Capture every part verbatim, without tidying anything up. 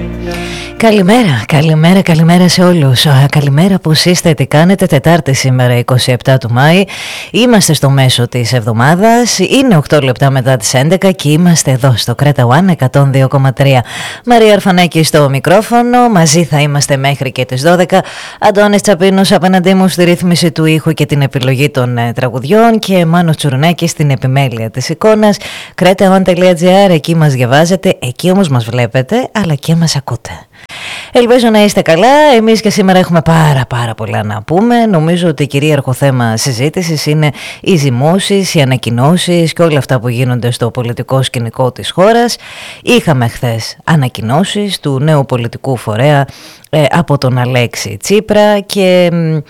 Καλημέρα, καλημέρα, καλημέρα σε όλους. Καλημέρα που είστε, τι κάνετε. Τετάρτη σήμερα, είκοσι επτά του Μάη. Είμαστε στο μέσο της εβδομάδας. Είναι οκτώ λεπτά μετά τις έντεκα και είμαστε εδώ στο Κρέτα One εκατόν δύο κόμμα τρία. Μαρία Αρφανάκη στο μικρόφωνο. Μαζί θα είμαστε μέχρι και τις δώδεκα. Αντώνης Τσαπίνος απέναντί μου στη ρύθμιση του ήχου και την επιλογή των ε, τραγουδιών. Και Μάνος Τσουρουνάκης στην επιμέλεια της εικόνας. κρέτα one τελεία τζι άρ, εκεί μας διαβάζετε, εκεί όμως μας βλέπετε, αλλά και μας ακούτε. Ελπίζω να είστε καλά. Εμείς και σήμερα έχουμε πάρα πάρα πολλά να πούμε. Νομίζω ότι κυρίαρχο θέμα συζήτησης είναι οι ζυμώσεις, οι ανακοινώσεις και όλα αυτά που γίνονται στο πολιτικό σκηνικό της χώρας. Είχαμε χθες ανακοινώσεις του νέου πολιτικού φορέα ε, από τον Αλέξη Τσίπρα και...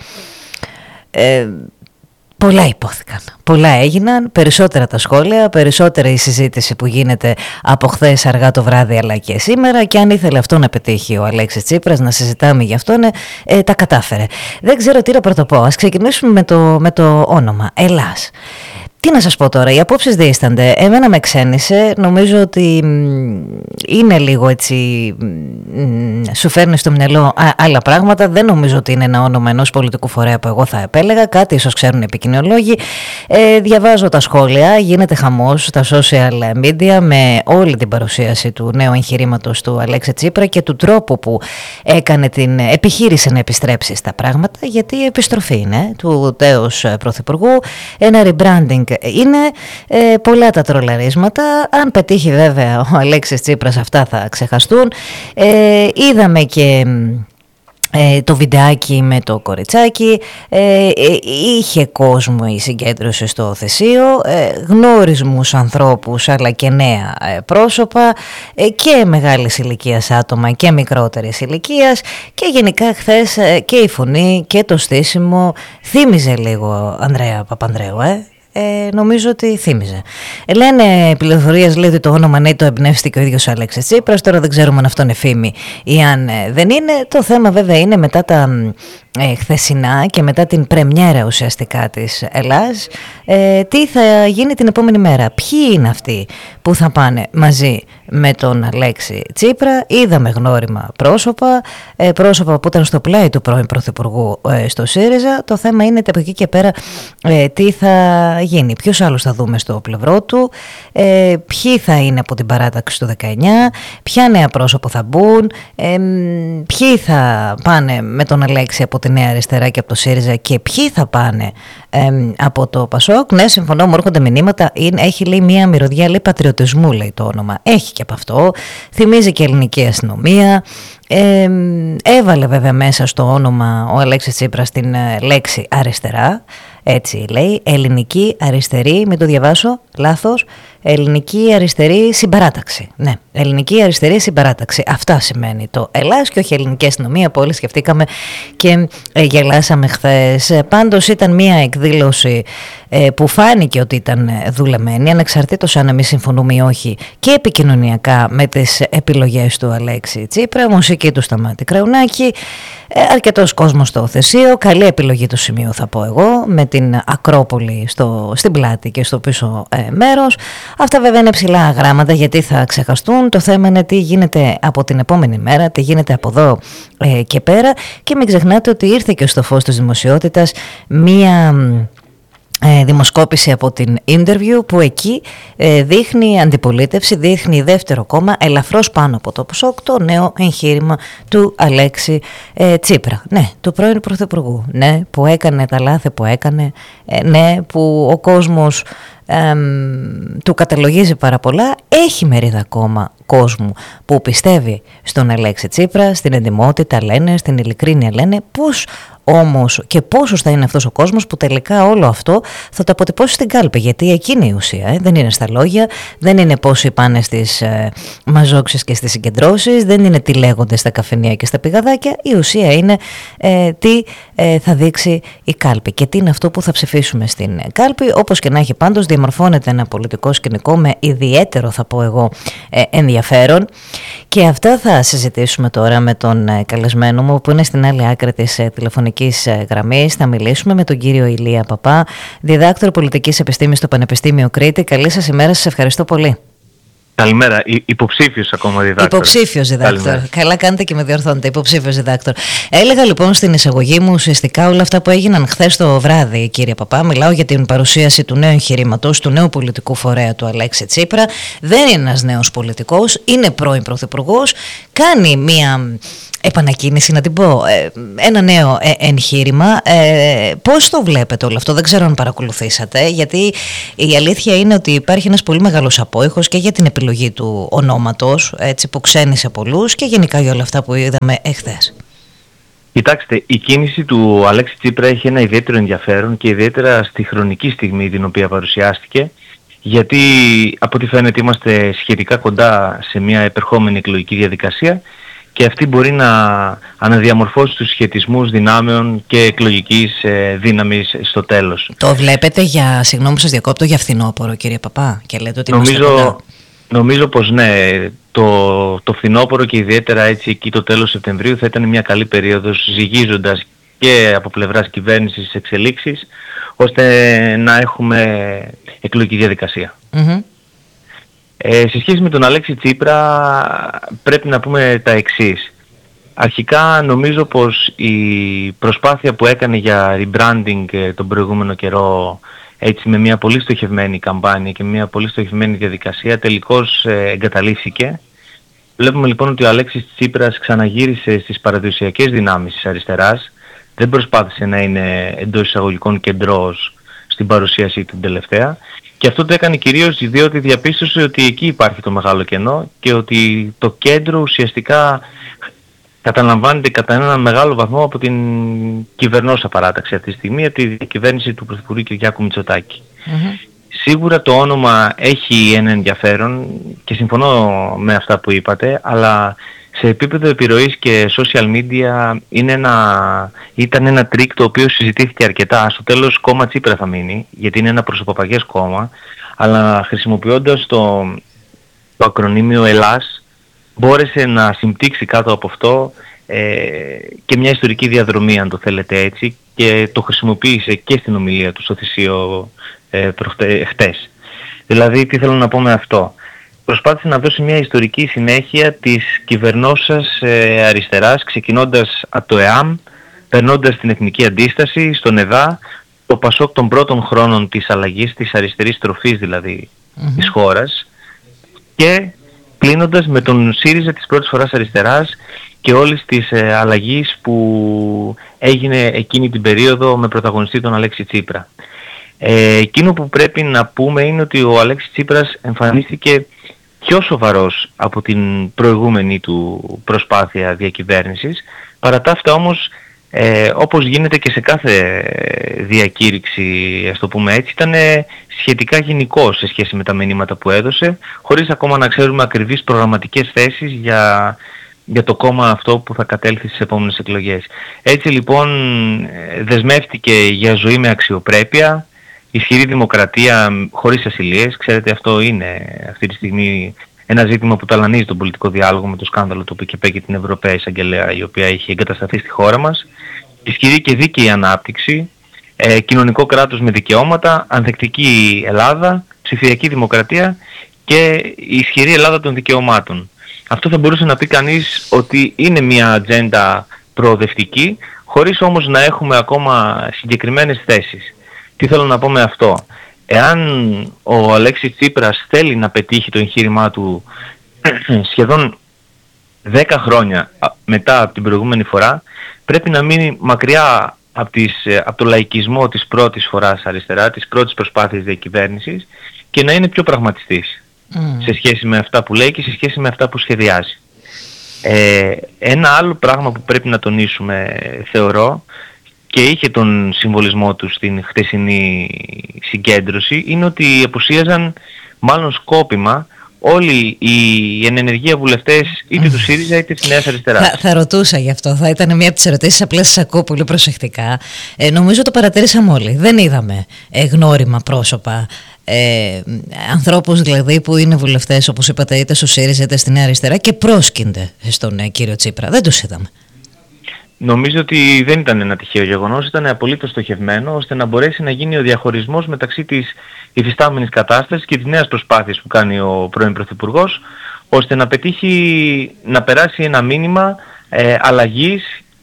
Ε, πολλά υπόθηκαν, πολλά έγιναν, περισσότερα τα σχόλια, περισσότερα η συζήτηση που γίνεται από χθες αργά το βράδυ αλλά και σήμερα, και αν ήθελε αυτό να πετύχει ο Αλέξης Τσίπρας, να συζητάμε γι' αυτόν, ε, τα κατάφερε. Δεν ξέρω τι να πρωτοπώ, ας ξεκινήσουμε με το, με το όνομα, Ελλάς. Τι να σας πω τώρα, οι απόψεις δίστανται. Εμένα με ξένησε, νομίζω ότι είναι λίγο έτσι, σου φέρνει στο μυαλό άλλα πράγματα. Δεν νομίζω ότι είναι ένα όνομα ενός πολιτικού φορέα που εγώ θα επέλεγα, κάτι ίσως ξέρουν οι επικοινωνιολόγοι. Ε, διαβάζω τα σχόλια, γίνεται χαμός στα social media με όλη την παρουσίαση του νέου εγχειρήματος του Αλέξη Τσίπρα και του τρόπου που έκανε την επιχείρηση να επιστρέψει στα πράγματα, γιατί η επιστροφή είναι του τέος πρωθυπουργού, ένα rebranding είναι, ε, πολλά τα τρολαρίσματα. Αν πετύχει βέβαια ο Αλέξης Τσίπρας, αυτά θα ξεχαστούν. Ε, είδαμε και ε, το βιντεάκι με το κοριτσάκι. ε, ε, είχε κόσμο η συγκέντρωση στο Θεσείο, ε, γνώρισμούς ανθρώπους αλλά και νέα ε, πρόσωπα, ε, και μεγάλης ηλικίας άτομα και μικρότερης ηλικίας, και γενικά χθες ε, και η φωνή και το στήσιμο θύμιζε λίγο Ανδρέα Παπανδρέου, ε. Ε, νομίζω ότι θύμιζε. Ε, λένε πληροφορίες, λέει ότι το όνομα ναι το εμπνεύστηκε ο ίδιος ο Αλέξης Τσίπρας. Τώρα δεν ξέρουμε αν αυτό είναι φήμη ή αν ε, δεν είναι. Το θέμα βέβαια είναι μετά τα ε, χθεσινά και μετά την πρεμιέρα ουσιαστικά της Ελλάς, ε, τι θα γίνει την επόμενη μέρα. Ποιοι είναι αυτοί που θα πάνε μαζί με τον Αλέξη Τσίπρα. Είδαμε γνώριμα πρόσωπα, ε, πρόσωπα που ήταν στο πλάι του πρώην Πρωθυπουργού ε, στο ΣΥΡΙΖΑ. Το θέμα είναι από εκεί και πέρα ε, τι θα γίνει, ποιους άλλους θα δούμε στο πλευρό του, ε, ποιοι θα είναι από την παράταξη του δεκαεννιά, ποια νέα πρόσωπο θα μπουν, ε, ποιοι θα πάνε με τον Αλέξη από τη Νέα Αριστερά και από το ΣΥΡΙΖΑ και ποιοι θα πάνε ε, από το ΠΑΣΟΚ. Ναι, συμφωνώ, μου έρχονται μηνύματα, είναι, έχει λέει μια μυρωδιά, λέει πατριωτισμού, λέει το όνομα, έχει και από αυτό, θυμίζει και ελληνική αστυνομία. Ε, έβαλε βέβαια μέσα στο όνομα ο Αλέξης Τσίπρας την ε, λέξη αριστερά, έτσι λέει, ελληνική αριστερή, μην το διαβάσω λάθος, ελληνική αριστερή συμπαράταξη. Ναι, ελληνική αριστερή συμπαράταξη. Αυτά σημαίνει το Ελλάς και όχι ελληνική αστυνομία που όλοι σκεφτήκαμε και ε, γελάσαμε χθες. Ε, πάντως ήταν μια εκδήλωση ε, που φάνηκε ότι ήταν δουλεμένη, ανεξαρτήτως αν εμείς συμφωνούμε ή όχι, και επικοινωνιακά με τις επιλογές του Αλέξη Τσίπρα, μουσική του Σταμάτη Κραουνάκη, ε, αρκετός κόσμος στο Θεσείο, καλή επιλογή του σημείου θα πω εγώ, με την Ακρόπολη στο, στην πλάτη και στο πίσω ε, μέρος. Αυτά βέβαια είναι ψηλά γράμματα γιατί θα ξεχαστούν. Το θέμα είναι τι γίνεται από την επόμενη μέρα, τι γίνεται από εδώ ε, και πέρα, και μην ξεχνάτε ότι ήρθε και στο φως της δημοσιότητας μία ε, δημοσκόπηση από την Interview που εκεί ε, δείχνει αντιπολίτευση, δείχνει δεύτερο κόμμα ελαφρώς πάνω από το ΠΑΣΟΚ, το νέο εγχείρημα του Αλέξη ε, Τσίπρα. Ναι, του πρώην Πρωθυπουργού. Ναι, που έκανε τα λάθη που έκανε. Ε, ναι, που ο κόσμος Ε, του καταλογίζει πάρα πολλά. Έχει μερίδα ακόμα κόσμου που πιστεύει στον Αλέξη Τσίπρα, στην εντιμότητα λένε, στην ειλικρίνεια λένε. Πώς όμως και πόσος θα είναι αυτός ο κόσμος που τελικά όλο αυτό θα το αποτυπώσει στην κάλπη, γιατί εκείνη η ουσία, ε, δεν είναι στα λόγια, δεν είναι πόσοι πάνε στις ε, μαζόξεις και στις συγκεντρώσεις, δεν είναι τι λέγονται στα καφενεία και στα πηγαδάκια. Η ουσία είναι ε, τι ε, θα δείξει η κάλπη και τι είναι αυτό που θα ψηφίσουμε στην κάλπη. Όπως και να έχει, πάντως διαμορφώνεται ένα πολιτικό σκηνικό με ιδιαίτερο, θα πω εγώ, ε, ενδιαφέρον, και αυτά θα συζητήσουμε τώρα με τον ε, καλεσμένο μου που είναι στην άλλη άκρη της ε, τηλεφωνικής ε, γραμμής. Θα μιλήσουμε με τον κύριο Ηλία Παπά, διδάκτορο πολιτικής επιστήμης στο Πανεπιστήμιο Κρήτη. Καλή σας ημέρα, σας ευχαριστώ πολύ. Καλημέρα. Υποψήφιος ακόμα διδάκτορ. Υποψήφιος διδάκτορ. Καλά κάνετε και με διορθώνετε. Υποψήφιος διδάκτορ. Έλεγα λοιπόν στην εισαγωγή μου ουσιαστικά όλα αυτά που έγιναν χθες το βράδυ, κύριε Παπά. Μιλάω για την παρουσίαση του νέου εγχειρήματος, του νέου πολιτικού φορέα του Αλέξη Τσίπρα. Δεν είναι ένας νέος πολιτικός, είναι πρώην πρωθυπουργός. Κάνει μία επανακίνηση, να την πω, ένα νέο εγχείρημα. Ε, πώς το βλέπετε όλο αυτό? Δεν ξέρω αν παρακολουθήσατε, γιατί η αλήθεια είναι ότι υπάρχει ένας πολύ μεγάλος απόϊχος και για την επιλογή του ονόματος, έτσι, που ξένησε πολλούς, και γενικά για όλα αυτά που είδαμε εχθές. Κοιτάξτε, η κίνηση του Αλέξη Τσίπρα έχει ένα ιδιαίτερο ενδιαφέρον και ιδιαίτερα στη χρονική στιγμή την οποία παρουσιάστηκε, γιατί από ό,τι φαίνεται είμαστε σχετικά κοντά σε μια επερχόμενη εκλογική διαδικασία και αυτή μπορεί να αναδιαμορφώσει τους σχετισμούς δυνάμεων και εκλογικής ε, δύναμης στο τέλος. Το βλέπετε για, συγγνώμη σας διακόπτω, για φθινόπωρο, κύριε Παπά, και λέτε ότι νομίζω, νομίζω πως ναι, το, το φθινόπωρο και ιδιαίτερα έτσι εκεί το τέλος Σεπτεμβρίου θα ήταν μια καλή περίοδος, ζυγίζοντας και από πλευράς κυβέρνησης εξελίξεις, ώστε να έχουμε εκλογική διαδικασία. Mm-hmm. Ε, σε σχέση με τον Αλέξη Τσίπρα πρέπει να πούμε τα εξής. Αρχικά νομίζω πως η προσπάθεια που έκανε για rebranding τον προηγούμενο καιρό, έτσι με μια πολύ στοχευμένη καμπάνια και μια πολύ στοχευμένη διαδικασία, τελικώς ε, εγκαταλείφθηκε. Βλέπουμε λοιπόν ότι ο Αλέξης Τσίπρας ξαναγύρισε στις παραδοσιακές δυνάμεις της αριστεράς, δεν προσπάθησε να είναι εντός εισαγωγικών κεντρός στην παρουσίαση την τελευταία. Και αυτό το έκανε κυρίως διότι διαπίστωσε ότι εκεί υπάρχει το μεγάλο κενό και ότι το κέντρο ουσιαστικά καταλαμβάνεται κατά έναν μεγάλο βαθμό από την κυβερνόσα παράταξη αυτή τη στιγμή, από τη κυβέρνηση του Πρωθυπουργού Κυριάκου Μητσοτάκη. Mm-hmm. Σίγουρα το όνομα έχει ένα ενδιαφέρον και συμφωνώ με αυτά που είπατε, αλλά σε επίπεδο επιρροής και social media είναι ένα, ήταν ένα τρίκ το οποίο συζητήθηκε αρκετά. Στο τέλος κόμμα Τσίπρα θα μείνει, γιατί είναι ένα προσωποπαγές κόμμα, αλλά χρησιμοποιώντας το, το ακρονίμιο Ελλάς μπόρεσε να συμπτύξει κάτω από αυτό ε, και μια ιστορική διαδρομή, αν το θέλετε έτσι, και το χρησιμοποίησε και στην ομιλία του στο Θησίο ε, προχτε, χτες. Δηλαδή τι θέλω να πω με αυτό? Προσπάθησε να δώσει μια ιστορική συνέχεια της κυβερνώσας ε, αριστεράς, ξεκινώντας από το ΕΑΜ, περνώντας την Εθνική Αντίσταση, στον ΕΔΑ, το ΠΑΣΟΚ των πρώτων χρόνων της αλλαγής, της αριστερής τροφής δηλαδή mm-hmm. της χώρας, και κλείνοντας με τον ΣΥΡΙΖΑ της πρώτης φοράς αριστεράς και όλης της ε, αλλαγής που έγινε εκείνη την περίοδο με πρωταγωνιστή τον Αλέξη Τσίπρα. Ε, εκείνο που πρέπει να πούμε είναι ότι ο Αλέξης Τσίπρας εμφανίστηκε πιο σοβαρός από την προηγούμενη του προσπάθεια διακυβέρνησης. Παρά τα αυτά όμως, ε, όπως γίνεται και σε κάθε διακήρυξη, ας το πούμε έτσι, ήταν σχετικά γενικός σε σχέση με τα μηνύματα που έδωσε, χωρίς ακόμα να ξέρουμε ακριβείς προγραμματικές θέσεις για, για το κόμμα αυτό που θα κατέλθει στις επόμενες εκλογές. Έτσι λοιπόν δεσμεύτηκε για ζωή με αξιοπρέπεια, ισχυρή δημοκρατία χωρίς ασυλίες. Ξέρετε, αυτό είναι αυτή τη στιγμή ένα ζήτημα που ταλανίζει τον πολιτικό διάλογο με το σκάνδαλο του ΠΚΠ και την Ευρωπαία Εισαγγελέα, η οποία έχει εγκατασταθεί στη χώρα μας. Ισχυρή και δίκαιη ανάπτυξη, ε, κοινωνικό κράτος με δικαιώματα, ανθεκτική Ελλάδα, ψηφιακή δημοκρατία και η ισχυρή Ελλάδα των δικαιωμάτων. Αυτό θα μπορούσε να πει κανείς ότι είναι μια ατζέντα προοδευτική, χωρίς όμως να έχουμε ακόμα συγκεκριμένες θέσεις. Τι θέλω να πω με αυτό? Εάν ο Αλέξης Τσίπρας θέλει να πετύχει το εγχείρημά του σχεδόν δέκα χρόνια μετά από την προηγούμενη φορά, πρέπει να μείνει μακριά από, τις, από το λαϊκισμό της πρώτης φοράς αριστερά, της πρώτης προσπάθειας διακυβέρνησης, και να είναι πιο πραγματιστής mm. σε σχέση με αυτά που λέει και σε σχέση με αυτά που σχεδιάζει. Ε, ένα άλλο πράγμα που πρέπει να τονίσουμε, θεωρώ, και είχε τον συμβολισμό του στην χτεσινή συγκέντρωση, είναι ότι απουσίαζαν μάλλον σκόπιμα όλοι οι ενενεργεία βουλευτές είτε του ΣΥΡΙΖΑ είτε της Νέας Αριστεράς. Θα, θα ρωτούσα γι' αυτό, θα ήταν μια από τις ερωτήσεις, απλά σας ακούω πολύ προσεκτικά. Ε, νομίζω το παρατηρήσαμε όλοι. Δεν είδαμε ε, γνώριμα πρόσωπα, ε, ανθρώπους δηλαδή που είναι βουλευτές, όπως είπατε, είτε στο ΣΥΡΙΖΑ είτε στη Νέα Αριστερά και πρόσκυνται στον ε, κύριο Τσίπρα. Δεν τους είδαμε. Νομίζω ότι δεν ήταν ένα τυχαίο γεγονός, ήταν απολύτως στοχευμένο ώστε να μπορέσει να γίνει ο διαχωρισμός μεταξύ της υφιστάμενης κατάστασης και τις νέες προσπάθειες που κάνει ο πρώην Πρωθυπουργός, ώστε να πετύχει να περάσει ένα μήνυμα ε, αλλαγής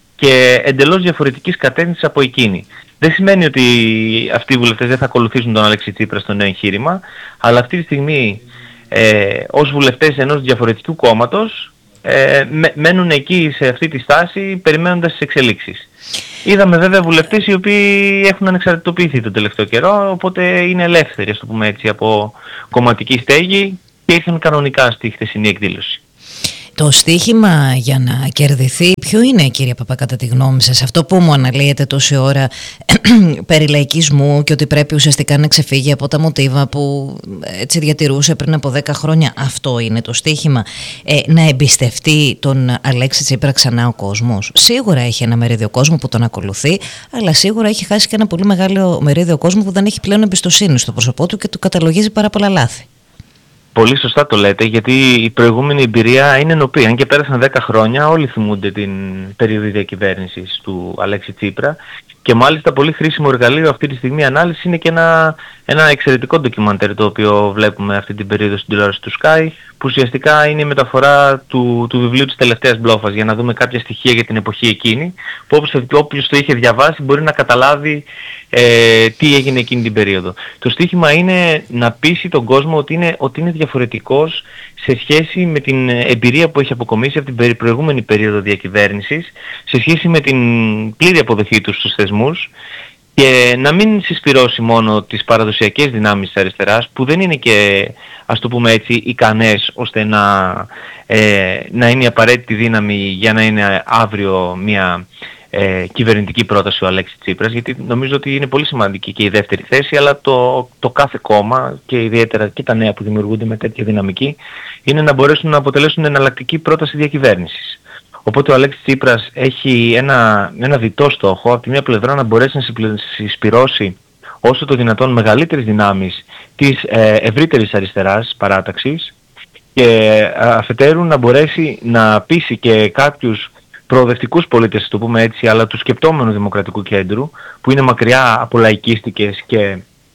και εντελώς διαφορετικής κατεύθυνσης από εκείνη. Δεν σημαίνει ότι αυτοί οι βουλευτές δεν θα ακολουθήσουν τον Αλέξη Τσίπρα στο νέο εγχείρημα, αλλά αυτή τη στιγμή ε, ως βουλευτές ενός διαφορετικού κόμματος ε, μένουν εκεί σε αυτή τη στάση περιμένοντας τις εξελίξεις. Είδαμε βέβαια βουλευτές οι οποίοι έχουν ανεξαρτητοποιηθεί τον τελευταίο καιρό, οπότε είναι ελεύθεροι, ας το πούμε έτσι, από κομματική στέγη και ήρθαν κανονικά στη χθεσινή εκδήλωση. Το στίχημα για να κερδιθεί ποιο είναι, κύριε Παπά, κατά τη γνώμη σας? Αυτό που μου αναλύεται τόση ώρα περί λαϊκισμού και ότι πρέπει ουσιαστικά να ξεφύγει από τα μοτίβα που έτσι διατηρούσε πριν από δέκα χρόνια, αυτό είναι το στίχημα? Ε, να εμπιστευτεί τον Αλέξη Τσίπρα ξανά ο κόσμος? Σίγουρα έχει ένα μερίδιο κόσμου που τον ακολουθεί, αλλά σίγουρα έχει χάσει και ένα πολύ μεγάλο μερίδιο κόσμου που δεν έχει πλέον εμπιστοσύνη στο πρόσωπό του και του καταλογίζει πάρα πολλά λάθη. Πολύ σωστά το λέτε, γιατί η προηγούμενη εμπειρία είναι νοπή. Αν και πέρασαν δέκα χρόνια, όλοι θυμούνται την περίοδο διακυβέρνησης του Αλέξη Τσίπρα και μάλιστα πολύ χρήσιμο εργαλείο αυτή τη στιγμή ανάλυση είναι και ένα, ένα εξαιρετικό ντοκιμαντέρ το οποίο βλέπουμε αυτή την περίοδο στην τηλεόραση του Sky, που ουσιαστικά είναι η μεταφορά του, του βιβλίου της τελευταίας μπλόφας, για να δούμε κάποια στοιχεία για την εποχή εκείνη, που όπως όποιος το είχε διαβάσει μπορεί να καταλάβει ε, τι έγινε εκείνη την περίοδο. Το στίχημα είναι να πείσει τον κόσμο ότι είναι, ότι είναι διαφορετικός σε σχέση με την εμπειρία που έχει αποκομίσει από την προηγούμενη περίοδο διακυβέρνησης, σε σχέση με την πλήρη αποδοχή του στους θεσμούς, και να μην συσπυρώσει μόνο τις παραδοσιακές δυνάμεις της αριστεράς, που δεν είναι και, ας το πούμε έτσι, ικανές ώστε να, ε, να είναι η απαραίτητη δύναμη για να είναι αύριο μια ε, κυβερνητική πρόταση ο Αλέξης Τσίπρας, γιατί νομίζω ότι είναι πολύ σημαντική και η δεύτερη θέση, αλλά το, το κάθε κόμμα και ιδιαίτερα και τα νέα που δημιουργούνται με τέτοια δυναμική είναι να μπορέσουν να αποτελέσουν εναλλακτική πρόταση διακυβέρνησης. Οπότε ο Αλέξης Τσίπρας έχει ένα, ένα διτό στόχο, από τη μία πλευρά να μπορέσει να συσπυρώσει όσο το δυνατόν μεγαλύτερες δυνάμεις της ε, ευρύτερης αριστεράς παράταξης και αφετέρου να μπορέσει να πείσει και κάποιους προοδευτικούς πολίτες, το πούμε έτσι, αλλά του σκεπτόμενου δημοκρατικού κέντρου, που είναι μακριά από λαϊκίστικες και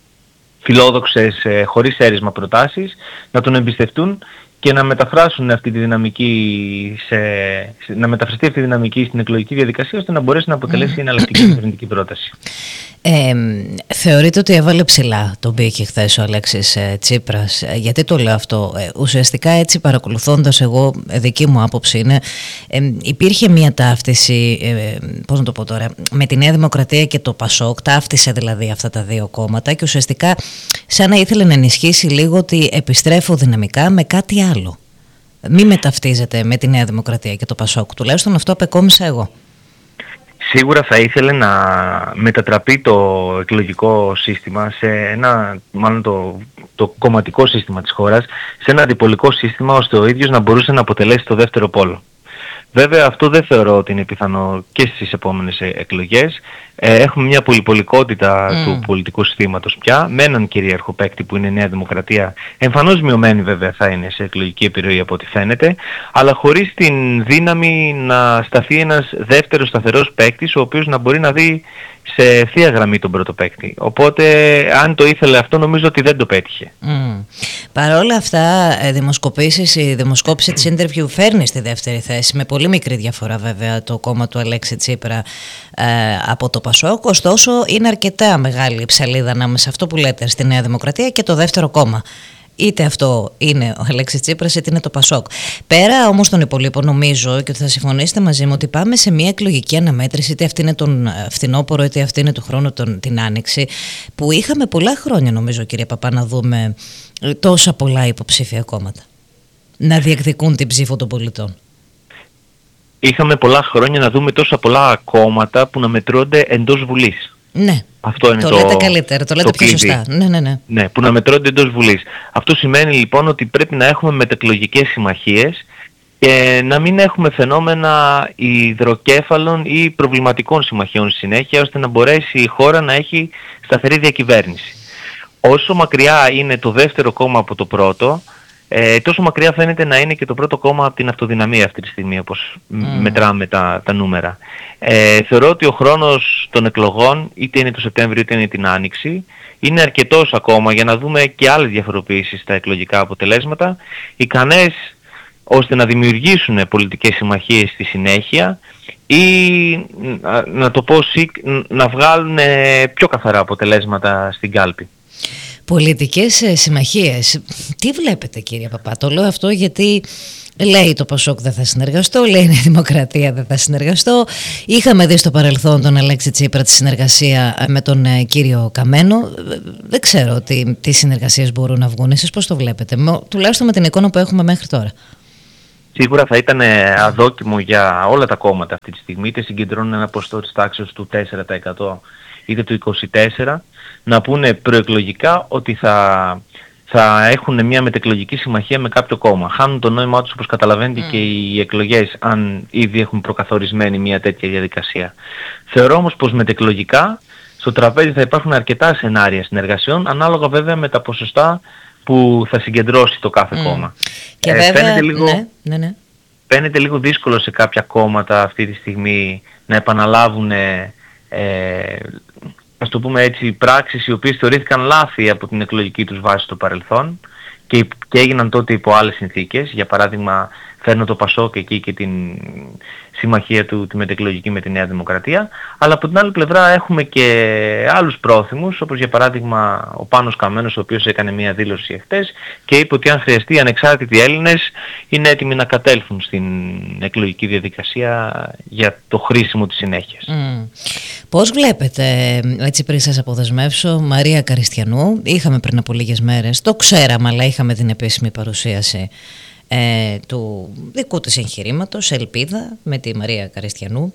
φιλόδοξες ε, χωρίς έρισμα προτάσεις, να τον εμπιστευτούν και να μεταφράσουν αυτή τη δυναμική σε, να μεταφραστεί αυτή τη δυναμική στην εκλογική διαδικασία, ώστε να μπορέσει να αποτελέσει mm. εναλλακτική κυβερνητική πρόταση. Ε, θεωρείτε ότι έβαλε ψηλά τον πύχη χθες ο Αλέξης ε, Τσίπρας? Ε, γιατί το λέω αυτό? Ε, ουσιαστικά έτσι παρακολουθώντας, εγώ, ε, δική μου άποψη είναι, ε, υπήρχε μια ταύτιση, ε, πώς να το πω τώρα, με τη Νέα Δημοκρατία και το Πασόκ, ταύτισε δηλαδή αυτά τα δύο κόμματα και ουσιαστικά σαν να ήθελε να ενισχύσει λίγο ότι επιστρέφω δυναμικά με κάτι άλλο. Μη μεταυτίζεται με τη Νέα Δημοκρατία και το Πασόκ, τουλάχιστον αυτό απεκόμισα εγώ. Σίγουρα θα ήθελε να μετατραπεί το εκλογικό σύστημα σε ένα, μάλλον το, το κομματικό σύστημα της χώρας, σε ένα αντιπολικό σύστημα, ώστε ο ίδιος να μπορούσε να αποτελέσει το δεύτερο πόλο. Βέβαια αυτό δεν θεωρώ ότι είναι πιθανό και στις επόμενες εκλογές. Ε, έχουμε μια πολυπολικότητα mm. του πολιτικού συστήματος πια, με έναν κυρίαρχο παίκτη που είναι η Νέα Δημοκρατία, εμφανώς μειωμένη βέβαια θα είναι σε εκλογική επιρροή από ό,τι φαίνεται, αλλά χωρίς την δύναμη να σταθεί ένας δεύτερος σταθερός παίκτης, ο οποίος να μπορεί να δει σε ευθεία γραμμή τον πρώτο παίκτη. Οπότε αν το ήθελε αυτό, νομίζω ότι δεν το πέτυχε. Mm. Παρ' όλα αυτά, δημοσκοπήσεις, η δημοσκόπηση της Interview φέρνει στη δεύτερη θέση, με πολύ μικρή διαφορά βέβαια, το κόμμα του Αλέξη Τσίπρα ε, από το Πασόκ. Ωστόσο είναι αρκετά μεγάλη η ψαλίδα ανάμεσα σε αυτό που λέτε στη Νέα Δημοκρατία και το δεύτερο κόμμα. Είτε αυτό είναι ο Αλέξης Τσίπρας είτε είναι το Πασόκ. Πέρα όμως των υπολείπων, νομίζω και ότι θα συμφωνήσετε μαζί μου ότι πάμε σε μια εκλογική αναμέτρηση, είτε αυτή είναι τον φθινόπωρο είτε αυτή είναι του χρόνου τον, την Άνοιξη, που είχαμε πολλά χρόνια, νομίζω, κύριε Παπά, να δούμε τόσα πολλά υποψήφια κόμματα να διεκδικούν την ψήφο των πολιτών. Είχαμε πολλά χρόνια να δούμε τόσα πολλά κόμματα που να μετρώνται εντός Βουλής. Ναι, αυτό είναι το, το λέτε καλύτερα, το λέτε το πιο σωστά. Ναι, ναι, ναι. Ναι, που να μετρώνται εντός Βουλής. Αυτό σημαίνει λοιπόν ότι πρέπει να έχουμε μετεκλογικές συμμαχίες και να μην έχουμε φαινόμενα υδροκέφαλων ή προβληματικών συμμαχιών συνέχεια, ώστε να μπορέσει η χώρα να έχει σταθερή διακυβέρνηση. Όσο μακριά είναι το δεύτερο κόμμα από το πρώτο, Ε, τόσο μακριά φαίνεται να είναι και το πρώτο κόμμα από την αυτοδυναμία αυτή τη στιγμή, όπως mm. μετράμε τα, τα νούμερα. Ε, θεωρώ ότι ο χρόνος των εκλογών, είτε είναι το Σεπτέμβριο είτε είναι την Άνοιξη, είναι αρκετός ακόμα για να δούμε και άλλες διαφοροποιήσεις στα εκλογικά αποτελέσματα, ικανές ώστε να δημιουργήσουν πολιτικές συμμαχίες στη συνέχεια ή να το πω να βγάλουν πιο καθαρά αποτελέσματα στην κάλπη. Πολιτικές συμμαχίες. Τι βλέπετε, κύριε Παπά? Το λέω αυτό γιατί λέει το Πασόκ δεν θα συνεργαστώ, λέει η Δημοκρατία δεν θα συνεργαστώ. Είχαμε δει στο παρελθόν τον Αλέξη Τσίπρα τη συνεργασία με τον κύριο Καμένο. Δεν ξέρω τι, τι συνεργασίες μπορούν να βγουν. Εσείς πώς το βλέπετε, τουλάχιστον με την εικόνα που έχουμε μέχρι τώρα? Σίγουρα θα ήταν αδόκιμο για όλα τα κόμματα αυτή τη στιγμή, είτε συγκεντρώνουν ένα ποσοστό της τάξης του τέσσερα τοις εκατό είτε του είκοσι τέσσερα τοις εκατό, να πούνε προεκλογικά ότι θα, θα έχουν μια μετεκλογική συμμαχία με κάποιο κόμμα. Χάνουν το νόημά τους, όπως καταλαβαίνετε, mm. και οι εκλογές, αν ήδη έχουν προκαθορισμένη μια τέτοια διαδικασία. Θεωρώ όμως πως μετεκλογικά στο τραπέζι θα υπάρχουν αρκετά σενάρια συνεργασιών, ανάλογα βέβαια με τα ποσοστά που θα συγκεντρώσει το κάθε mm. κόμμα. Και ε, βέβαια, φαίνεται λίγο, ναι, ναι, ναι. φαίνεται λίγο δύσκολο σε κάποια κόμματα αυτή τη στιγμή να επαναλάβουν ε, ε, ας το πούμε έτσι, πράξεις οι οποίες θεωρήθηκαν λάθη από την εκλογική τους βάση στο παρελθόν και, και έγιναν τότε υπό άλλες συνθήκες. Για παράδειγμα, φέρνω το Πασόκ εκεί και την συμμαχία του τη μετεκλογική με τη Νέα Δημοκρατία, αλλά από την άλλη πλευρά έχουμε και άλλους πρόθυμους, όπως για παράδειγμα ο Πάνος Καμένος, ο οποίος έκανε μια δήλωση εχθές και είπε ότι αν χρειαστεί οι ανεξάρτητοι Έλληνες είναι έτοιμοι να κατέλθουν στην εκλογική διαδικασία για το χρήσιμο της συνέχειας. Mm. Πώς βλέπετε, έτσι πριν σας αποδεσμεύσω, Μαρία Καριστιανού? Είχαμε πριν από λίγες μέρες, το ξέραμε, αλλά είχαμε την επίσημη παρουσίαση Ε, του δικού της εγχειρήματος, Ελπίδα, με τη Μαρία Καριστιανού.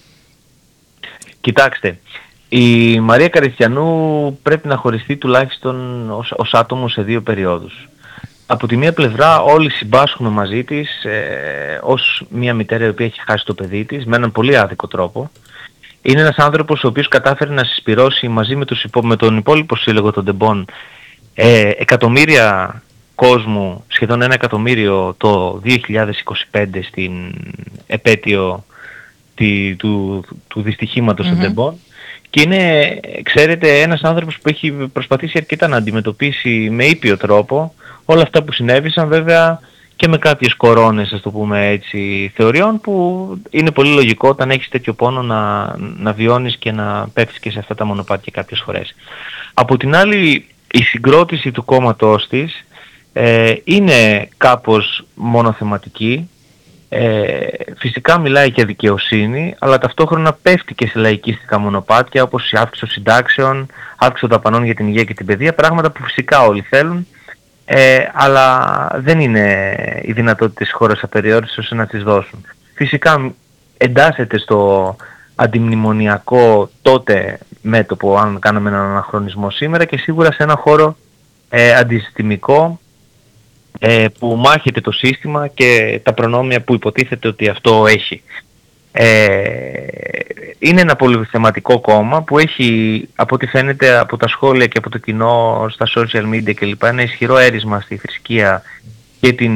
Κοιτάξτε, η Μαρία Καριστιανού πρέπει να χωριστεί τουλάχιστον ως, ως άτομο σε δύο περιόδους. Από τη μία πλευρά όλοι συμπάσχουμε μαζί της ε, ως μια μητέρα η οποία έχει χάσει το παιδί της με έναν πολύ άδικο τρόπο. Είναι ένας άνθρωπος ο οποίος κατάφερε να συσπυρώσει μαζί με, τους, με τον υπόλοιπο σύλλογο των Ντεμπών ε, εκατομμύρια κόσμου, σχεδόν ένα εκατομμύριο το δύο χιλιάδες είκοσι πέντε στην επέτειο τη, του, του δυστυχήματος mm-hmm. των Ντεμπών, και είναι, ξέρετε, ένας άνθρωπος που έχει προσπαθήσει αρκετά να αντιμετωπίσει με ήπιο τρόπο όλα αυτά που συνέβησαν, βέβαια και με κάποιες κορώνες, ας το πούμε έτσι, θεωριών, που είναι πολύ λογικό όταν έχεις τέτοιο πόνο να, να βιώνεις και να πέφτεις και σε αυτά τα μονοπάτια κάποιες φορές. Από την άλλη, η συγκρότηση του κόμματός της Ε, είναι κάπως μονοθεματική, ε, φυσικά μιλάει για δικαιοσύνη, αλλά ταυτόχρονα πέφτει και σε λαϊκίστικα μονοπάτια, όπως η αύξηση των συντάξεων, αύξηση των δαπανών για την υγεία και την παιδεία, πράγματα που φυσικά όλοι θέλουν, ε, αλλά δεν είναι οι δυνατότητες της χώρας απεριόριστες ώστε να τις δώσουν. Φυσικά εντάσσεται στο αντιμνημονιακό τότε μέτωπο, αν κάναμε έναν αναχρονισμό σήμερα, και σίγουρα σε ένα χώρο ε, αντισυστημικό, που μάχεται το σύστημα και τα προνόμια που υποτίθεται ότι αυτό έχει. Ε, είναι ένα πολυθεματικό κόμμα που έχει, από ό,τι φαίνεται από τα σχόλια και από το κοινό στα social media κλπ, ένα ισχυρό έρισμα στη θρησκεία και την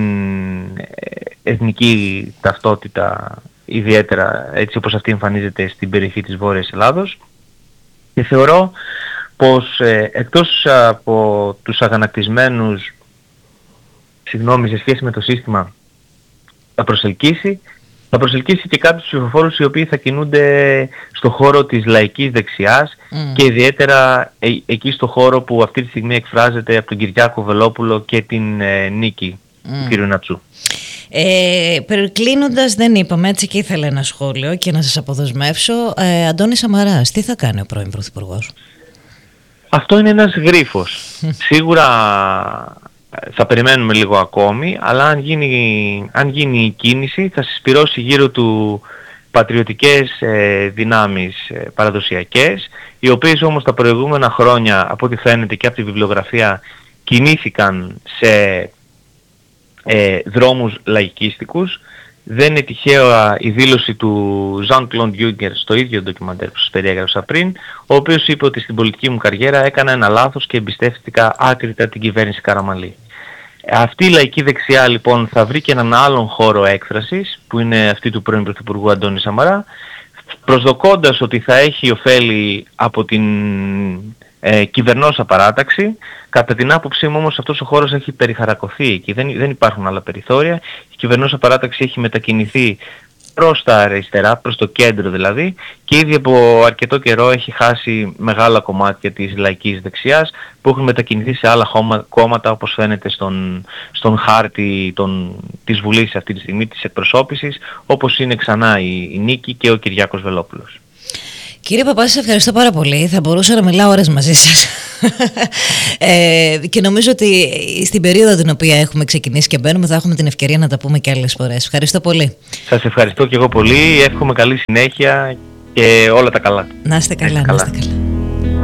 εθνική ταυτότητα, ιδιαίτερα έτσι όπως αυτή εμφανίζεται στην περιοχή της Βόρειας Ελλάδος, και θεωρώ πως ε, εκτός από τους αγανακτισμένους, συγγνώμη, σε σχέση με το σύστημα, θα προσελκύσει, θα προσελκύσει και κάποιους ψηφοφόρους οι οποίοι θα κινούνται στο χώρο της λαϊκής δεξιάς mm. και ιδιαίτερα ε, εκεί στο χώρο που αυτή τη στιγμή εκφράζεται από τον Κυριάκο Βελόπουλο και την ε, νίκη mm. του κ. Νατσού. Ε, κλείνοντας, δεν είπαμε, έτσι και ήθελα ένα σχόλιο και να σας αποδεσμεύσω. ε, Αντώνης Σαμαράς, τι θα κάνει ο πρώην Πρωθυπουργός? Αυτό είναι ένας γρίφος. Σίγουρα θα περιμένουμε λίγο ακόμη, αλλά αν γίνει, αν γίνει η κίνηση θα συσπυρώσει γύρω του πατριωτικές ε, δυνάμεις ε, παραδοσιακές, οι οποίες όμως τα προηγούμενα χρόνια, από ό,τι φαίνεται και από τη βιβλιογραφία, κινήθηκαν σε ε, δρόμους λαϊκίστικους. Δεν είναι τυχαία η δήλωση του Jean-Claude Juncker στο ίδιο ντοκιμαντέρ που σας περιέγραψα πριν, ο οποίος είπε ότι στην πολιτική μου καριέρα έκανα ένα λάθος και εμπιστεύτηκα άκρητα την κυβέρνηση Καραμανλή. Αυτή η λαϊκή δεξιά λοιπόν θα βρει και έναν άλλον χώρο έκφρασης, που είναι αυτή του πρώην Πρωθυπουργού Αντώνη Σαμαρά, προσδοκώντας ότι θα έχει ωφέλη από την ε, κυβερνόσα παράταξη. Κατά την άποψή μου όμως αυτός ο χώρος έχει περιχαρακωθεί και δεν, δεν υπάρχουν άλλα περιθώρια. Η κυβερνόσα παράταξη έχει μετακινηθεί προς τα αριστερά, προς το κέντρο δηλαδή, και ήδη από αρκετό καιρό έχει χάσει μεγάλα κομμάτια της λαϊκής δεξιάς που έχουν μετακινηθεί σε άλλα κόμματα, όπως φαίνεται στον, στον χάρτη των, της Βουλής αυτή τη στιγμή, της εκπροσώπησης, όπως είναι ξανά η, η Νίκη και ο Κυριάκος Βελόπουλος. Κύριε Παπά, σας ευχαριστώ πάρα πολύ. Θα μπορούσα να μιλάω ώρες μαζί σας. ε, και νομίζω ότι στην περίοδο την οποία έχουμε ξεκινήσει και μπαίνουμε θα έχουμε την ευκαιρία να τα πούμε και άλλες φορές. Ευχαριστώ πολύ. Σας ευχαριστώ και εγώ πολύ. Εύχομαι καλή συνέχεια και όλα τα καλά. Να είστε καλά, να είστε καλά.